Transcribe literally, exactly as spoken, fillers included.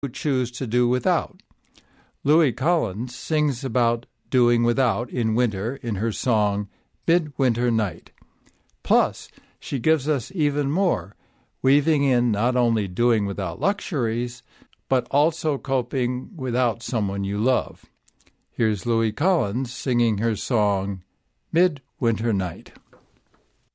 who choose to do without. Louis Collins sings about doing without in winter in her song Midwinter Night. Plus, she gives us even more, weaving in not only doing without luxuries, but also coping without someone you love. Here's Louis Collins singing her song Midwinter Night.